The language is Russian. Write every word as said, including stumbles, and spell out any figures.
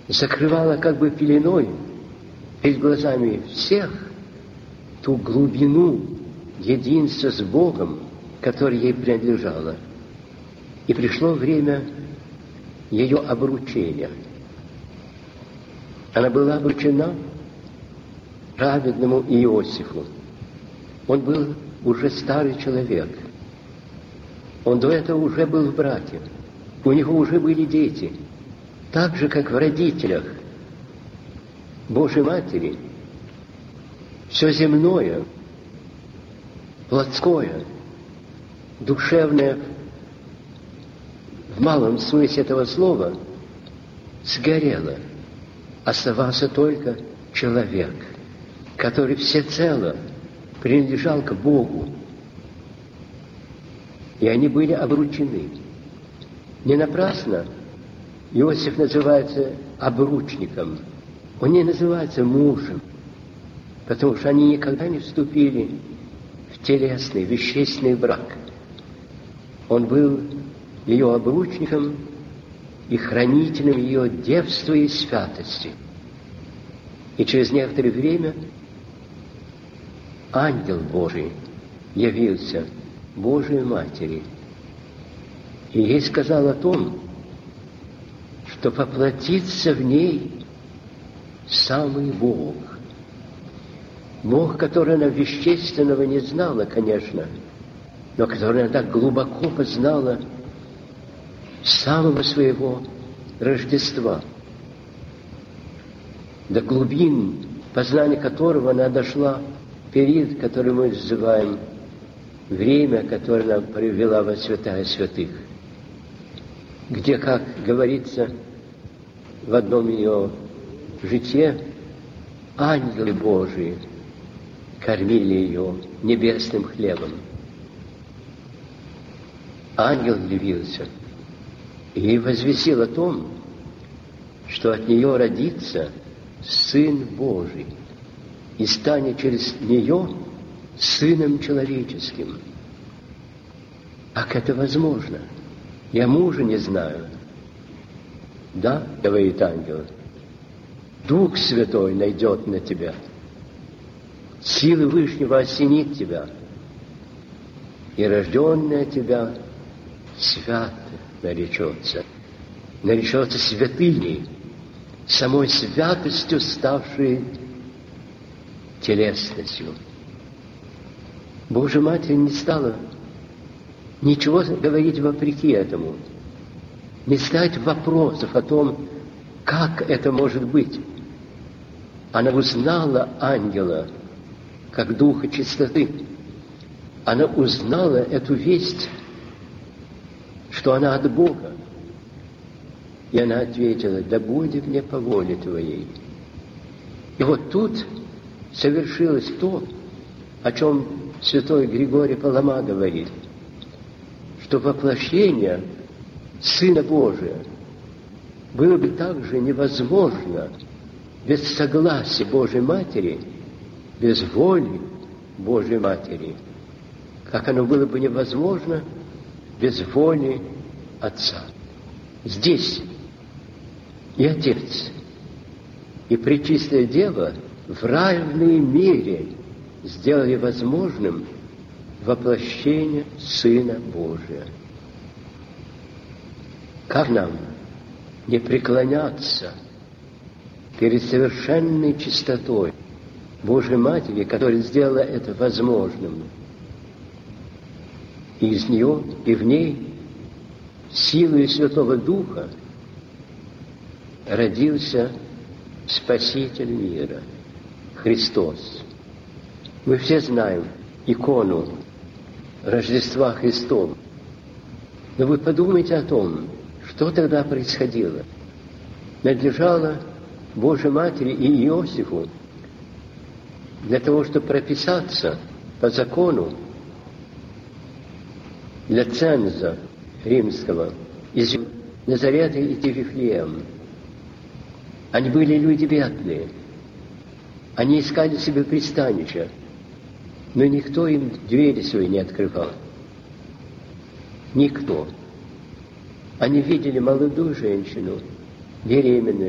закрывала как бы пеленой перед глазами всех ту глубину единства с Богом, которое ей принадлежало. И пришло время ее обручения. Она была обручена праведному Иосифу. Он был уже старый человек. Он до этого уже был в браке. У него уже были дети. Так же, как в родителях Божьей Матери, все земное, плотское, душевное, в малом смысле этого слова, сгорело. Оставался только человек, который всецело принадлежал к Богу. И они были обручены. Не напрасно Иосиф называется обручником. Он не называется мужем, потому что они никогда не вступили в телесный, вещественный брак. Он был ее обручником и хранителем ее девства и святости. И через некоторое время ангел Божий явился Божией Матери. И ей сказал о том, что воплотится в ней самый Бог. Бог, который она вещественного не знала, конечно, но который она так глубоко познала с самого своего Рождества, до глубин, познания которого она дошла в период, который мы называем время, которое она привела во святая святых, где, как говорится в одном ее житье, ангелы Божии кормили ее небесным хлебом. Ангел явился и возвестил о том, что от нее родится Сын Божий и станет через нее Сыном Человеческим. Как это возможно? Я мужа не знаю. Да, говорит ангел, Дух Святой найдет на тебя. Силы Вышнего осенит тебя. И рожденная тебя свято наречется. Наречется святыней, самой святостью ставшей телесностью. Божья Матерь не стала ничего говорить вопреки этому, не ставить вопросов о том, как это может быть. Она узнала ангела как духа чистоты. Она узнала эту весть, что она от Бога. И она ответила: да будет мне по воле Твоей. И вот тут совершилось то, о чем святой Григорий Палама говорит, что воплощение Сына Божия было бы также невозможно без согласия Божьей Матери, без воли Божьей Матери, как оно было бы невозможно без воли Отца. Здесь и Отец, и Пречистая Дева в равной мере сделали возможным воплощение Сына Божия. Как нам не преклоняться перед совершенной чистотой Божьей Матери, которая сделала это возможным? И из нее, и в ней силой Святого Духа родился Спаситель мира, Христос. Мы все знаем икону Рождества Христова. Но вы подумайте о том, что тогда происходило. Надлежало Божьей Матери и Иосифу для того, чтобы прописаться по закону для ценза римского из Назарета идти в Вифлеем. Они были люди бедные. Они искали себе пристанища, но никто им двери свои не открывал. Никто. Они видели молодую женщину, беременную,